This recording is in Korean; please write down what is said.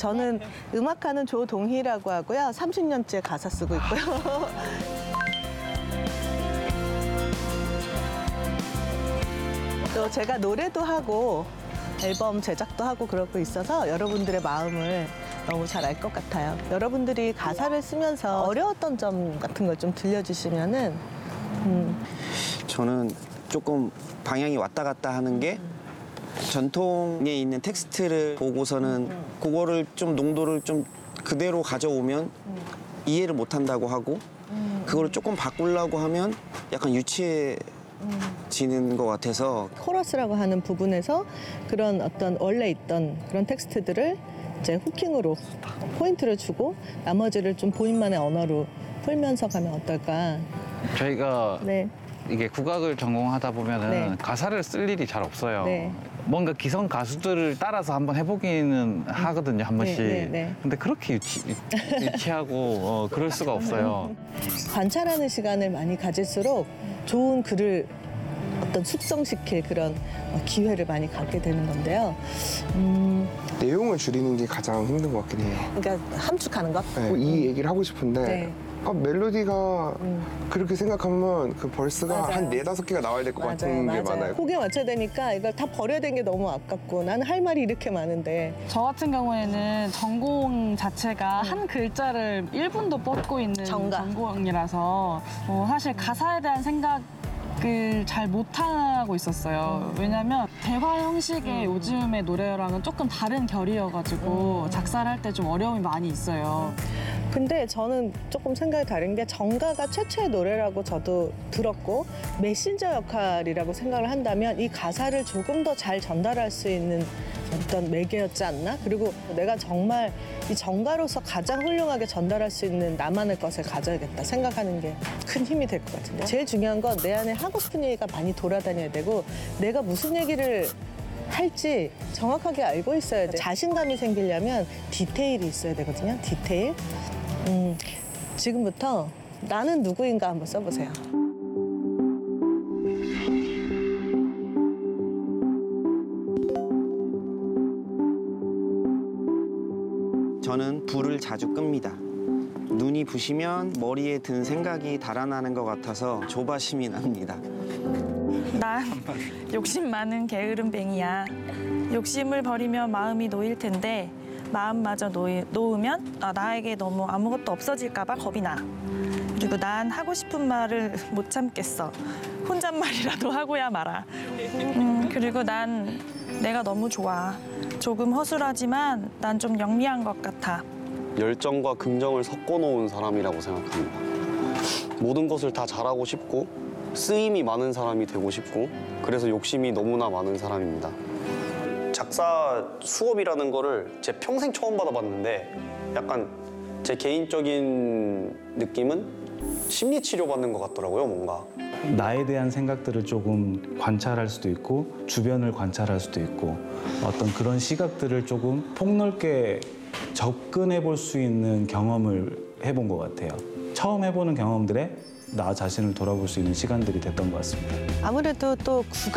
저는 음악하는 조동희라고 하고요. 30년째 가사 쓰고 있고요. 또 제가 노래도 하고 앨범 제작도 하고 그러고 있어서 여러분들의 마음을 너무 잘 알 것 같아요. 여러분들이 가사를 쓰면서 어려웠던 점 같은 걸 좀 들려주시면은 저는 조금 방향이 왔다 갔다 하는 게 전통에 있는 텍스트를 보고서는 그거를 좀 농도를 좀 그대로 가져오면 이해를 못 한다고 하고 그거를 조금 바꾸려고 하면 약간 유치해지는 것 같아서 코러스라고 하는 부분에서 그런 어떤 원래 있던 그런 텍스트들을 이제 후킹으로 포인트를 주고 나머지를 좀 본인만의 언어로 풀면서 가면 어떨까. 저희가 네. 이게 국악을 전공하다 보면은 네. 가사를 쓸 일이 잘 없어요. 네. 뭔가 기성 가수들을 따라서 한번 해보기는 하거든요, 한 번씩. 네. 근데 그렇게 유치하고 그럴 수가 없어요. 관찰하는 시간을 많이 가질수록 좋은 글을 어떤 숙성시킬 그런 기회를 많이 갖게 되는 건데요. 내용을 줄이는 게 가장 힘든 것 같긴 해요. 그러니까 함축하는 것. 네, 이 얘기를 하고 싶은데 네. 멜로디가 그렇게 생각하면 그 벌스가 맞아요. 한 4-5개가 나와야 될 것 같은 게 많아요. 곡에 맞춰야 되니까 이걸 다 버려야 되는 게 너무 아깝고 나는 할 말이 이렇게 많은데 저 같은 경우에는 전공 자체가 한 글자를 1분도 뻗고 있는 정가. 전공이라서 사실 가사에 대한 생각을 잘 못하고 있었어요. 왜냐면 대화 형식의 요즘의 노래랑은 조금 다른 결이어가지고 작사를 할 때 좀 어려움이 많이 있어요. 근데 저는 조금 생각이 다른 게 정가가 최초의 노래라고 저도 들었고 메신저 역할이라고 생각을 한다면 이 가사를 조금 더 잘 전달할 수 있는 어떤 매개였지 않나? 그리고 내가 정말 이 정가로서 가장 훌륭하게 전달할 수 있는 나만의 것을 가져야겠다 생각하는 게 큰 힘이 될 것 같은데 제일 중요한 건 내 안에 하고 싶은 얘기가 많이 돌아다녀야 되고 내가 무슨 얘기를 할지 정확하게 알고 있어야 돼. 자신감이 생기려면 디테일이 있어야 되거든요. 디테일. 지금부터 나는 누구인가 한번 써보세요. 저는 불을 자주 끕니다. 눈이 부시면 머리에 든 생각이 달아나는 것 같아서 조바심이 납니다. 난 욕심 많은 게으름뱅이야. 욕심을 버리면 마음이 놓일 텐데 마음마저 놓으면 나에게 너무 아무것도 없어질까 봐 겁이 나. 그리고 난 하고 싶은 말을 못 참겠어. 혼잣말이라도 하고야 말아. 그리고 난 내가 너무 좋아. 조금 허술하지만 난 좀 영리한 것 같아. 열정과 긍정을 섞어놓은 사람이라고 생각합니다. 모든 것을 다 잘하고 싶고 쓰임이 많은 사람이 되고 싶고 그래서 욕심이 너무나 많은 사람입니다. 작사 수업이라는 거를 제 평생 처음 받아봤는데 약간 제 개인적인 느낌은 심리치료 받는 것 같더라고요, 뭔가. 나에 대한 생각들을 조금 관찰할 수도 있고 주변을 관찰할 수도 있고 어떤 그런 시각들을 조금 폭넓게 접근해 볼 수 있는 경험을 해본 것 같아요. 처음 해보는 경험들에 나 자신을 돌아볼 수 있는 시간들이 됐던 것 같습니다. 아무래도 또 국악